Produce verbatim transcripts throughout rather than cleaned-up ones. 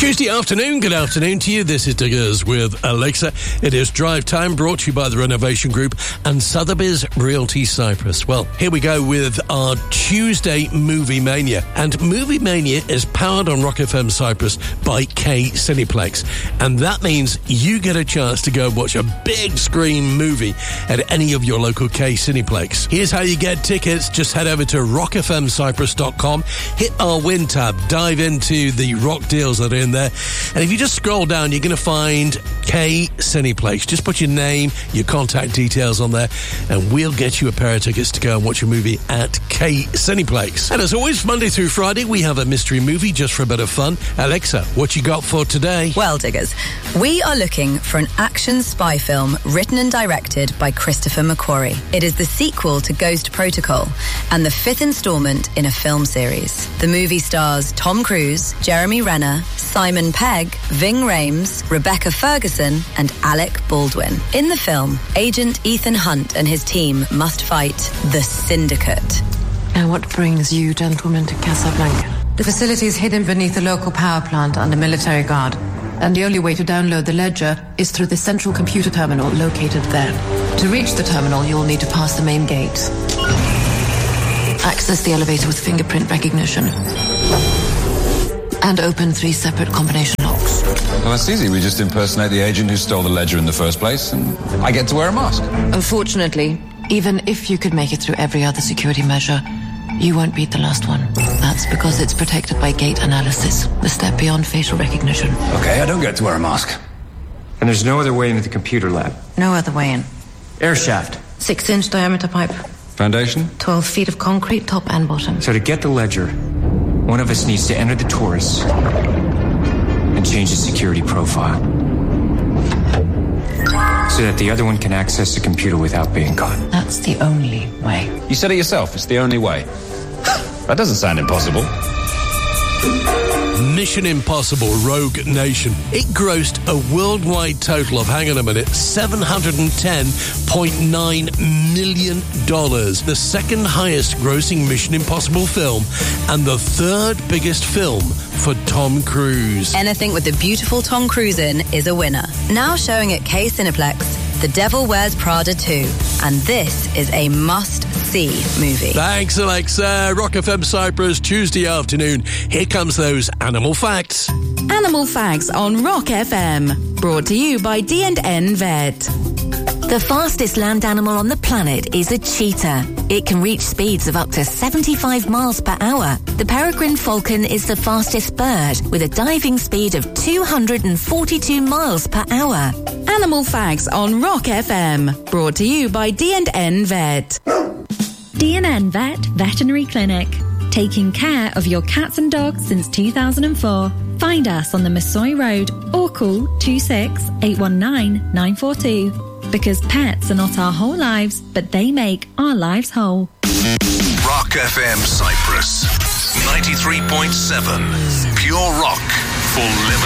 Tuesday afternoon, good afternoon to you. This is Diggers with Alexa. It is Drive Time, brought to you by the Renovation Group and Sotheby's Realty Cyprus. Well, here we go with our Tuesday Movie Mania. And Movie Mania is powered on Rock F M Cyprus by K Cineplex. And that means you get a chance to go and watch a big screen movie at any of your local K Cineplex. Here's how you get tickets. Just head over to rock f m cyprus dot com, hit our win tab, dive into the rock deals that are in there. And if you just scroll down, you're going to find K Cineplex. Just put your name, your contact details on there, and we'll get you a pair of tickets to go and watch a movie at K Cineplex. And as always, Monday through Friday, we have a mystery movie just for a bit of fun. Alexa, what you got for today? Well, Diggers, we are looking for an action spy film written and directed by Christopher McQuarrie. It is the sequel to Ghost Protocol and the fifth installment in a film series. The movie stars Tom Cruise, Jeremy Renner, Simon Pegg, Ving Rhames, Rebecca Ferguson, and Alec Baldwin. In the film, Agent Ethan Hunt and his team must fight the Syndicate. And what brings you gentlemen to Casablanca? The facility is hidden beneath the local power plant under military guard, and the only way to download the ledger is through the central computer terminal located there. To reach the terminal, you will need to pass the main gate. Access the elevator with fingerprint recognition. And open three separate combination locks. Well, that's easy. We just impersonate the agent who stole the ledger in the first place, and I get to wear a mask. Unfortunately, even if you could make it through every other security measure, you won't beat the last one. That's because it's protected by gate analysis, the step beyond facial recognition. Okay, I don't get to wear a mask. And there's no other way into the computer lab. No other way in. Air shaft. Six-inch diameter pipe. Foundation? Twelve feet of concrete, top and bottom. So to get the ledger, one of us needs to enter the Taurus and change the security profile so that the other one can access the computer without being caught. That's the only way. You said it yourself. It's the only way. That doesn't sound impossible. Mission Impossible Rogue Nation. It grossed a worldwide total of, hang on a minute, seven hundred ten point nine million dollars. The second highest grossing Mission Impossible film and the third biggest film for Tom Cruise. Anything with the beautiful Tom Cruise in is a winner. Now showing at K Cineplex, The Devil Wears Prada two. And this is a must-see movie. Thanks, Alexa. Rock F M Cyprus, Tuesday afternoon. Here comes those animal facts. Animal facts on Rock F M. Brought to you by D and N Vet. The fastest land animal on the planet is a cheetah. It can reach speeds of up to seventy-five miles per hour. The peregrine falcon is the fastest bird with a diving speed of two hundred forty-two miles per hour. Animal facts on Rock F M. Brought to you by D and N Vet. D and N Vet Veterinary Clinic. Taking care of your cats and dogs since two thousand four. Find us on the Masoi Road or call two six eight one nine nine four two. Because pets are not our whole lives, but they make our lives whole. Rock F M Cyprus, ninety-three point seven. Pure rock for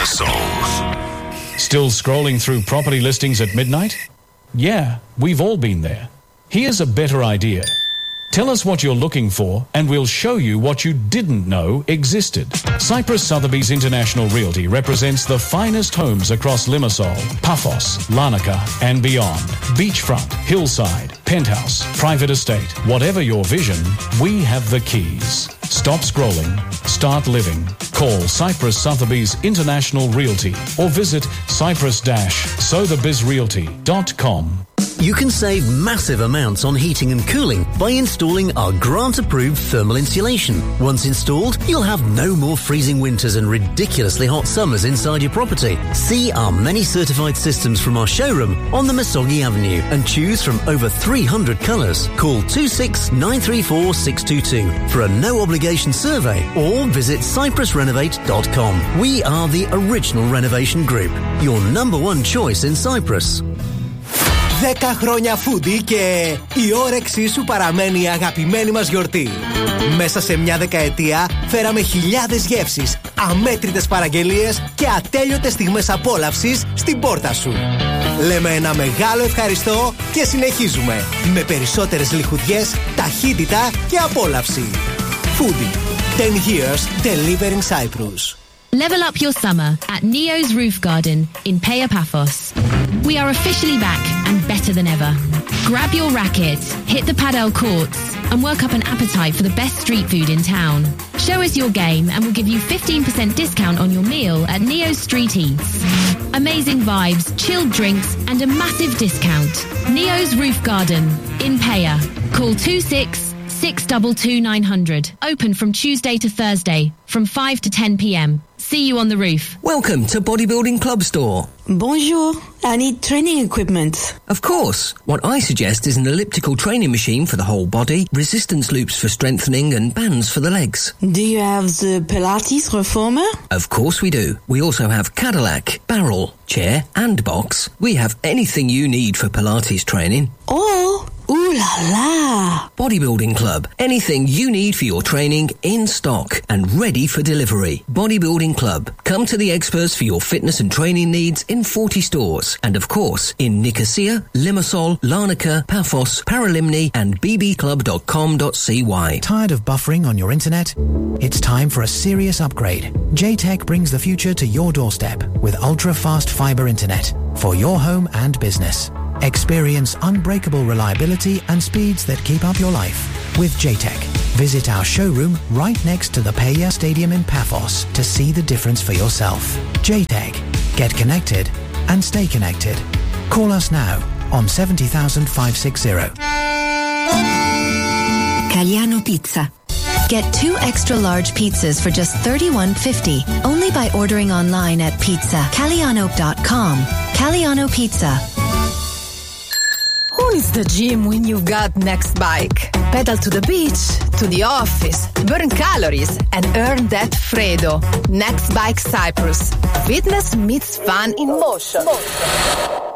Limassol. Still scrolling through property listings at midnight? Yeah, we've all been there. Here's a better idea. Tell us what you're looking for, and we'll show you what you didn't know existed. Cyprus Sotheby's International Realty represents the finest homes across Limassol, Paphos, Larnaca, and beyond. Beachfront, hillside, penthouse, private estate. Whatever your vision, we have the keys. Stop scrolling. Start living. Call Cyprus Sotheby's International Realty or visit cyprus dash sotheby's realty dot com. You can save massive amounts on heating and cooling by installing our grant-approved thermal insulation. Once installed, you'll have no more freezing winters and ridiculously hot summers inside your property. See our many certified systems from our showroom on the Masogi Avenue and choose from over three hundred colours. Call two six nine three four six two two for a no-obligation survey or visit cyprus renovate dot com. We are the original renovation group, your number one choice in Cyprus. δέκα χρόνια φούντι και η όρεξή σου παραμένει η αγαπημένη μας γιορτή. Μέσα σε μια δεκαετία φέραμε χιλιάδες γεύσεις, αμέτρητες παραγγελίες και ατέλειωτες στιγμές απόλαυσης στην πόρτα σου. Λέμε ένα μεγάλο ευχαριστώ και συνεχίζουμε με περισσότερες λιχουδιές, ταχύτητα και απόλαυση. Foodie. ten years delivering Cyprus. Level up your summer at Neo's Roof Garden in Paya Paphos. We are officially back and better than ever. Grab your racket, hit the padel courts, and work up an appetite for the best street food in town. Show us your game and we'll give you fifteen percent discount on your meal at Neo's Street Eats. Amazing vibes, chilled drinks, and a massive discount. Neo's Roof Garden in Paya. Call two six six two two nine hundred. Open from Tuesday to Thursday from five to ten p.m. See you on the roof. Welcome to Bodybuilding Club Store. Bonjour. I need training equipment. Of course. What I suggest is an elliptical training machine for the whole body, resistance loops for strengthening, and bands for the legs. Do you have the Pilates Reformer? Of course we do. We also have Cadillac, barrel, chair, and box. We have anything you need for Pilates training. Oh, ooh la la. Bodybuilding Club. Anything you need for your training in stock and ready for delivery. Bodybuilding Club. Come to the experts for your fitness and training needs in forty stores. And of course, in Nicosia, Limassol, Larnaca, Paphos, Paralimni, and b b club dot com dot c y. Tired of buffering on your internet? It's time for a serious upgrade. J TEC brings the future to your doorstep with ultra-fast fiber internet for your home and business. Experience unbreakable reliability and speeds that keep up your life with J TEC. Visit our showroom right next to the Paya Stadium in Paphos to see the difference for yourself. J TEC. Get connected and stay connected. Call us now on seven thousand five sixty. Cagliano Pizza. Get two extra large pizzas for just thirty-one fifty only by ordering online at pizza cagliano dot com. Cagliano Pizza. Who needs the gym when you've got Next Bike? Pedal to the beach, to the office, burn calories, and earn that Fredo. Next Bike Cyprus. Fitness meets fun in motion.